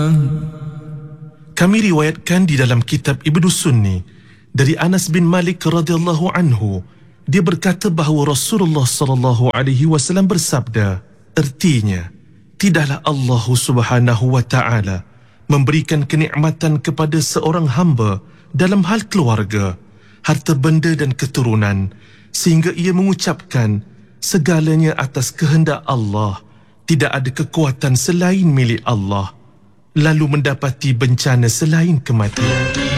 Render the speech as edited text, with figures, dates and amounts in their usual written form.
Kami riwayatkan di dalam kitab Ibnu Sunni dari Anas bin Malik radhiyallahu anhu, dia berkata bahawa Rasulullah sallallahu alaihi wasallam bersabda, artinya, tidaklah Allah Subhanahu wa taala memberikan kenikmatan kepada seorang hamba dalam hal keluarga, harta benda dan keturunan, sehingga ia mengucapkan segalanya atas kehendak Allah, tidak ada kekuatan selain milik Allah, lalu mendapati bencana selain kematian.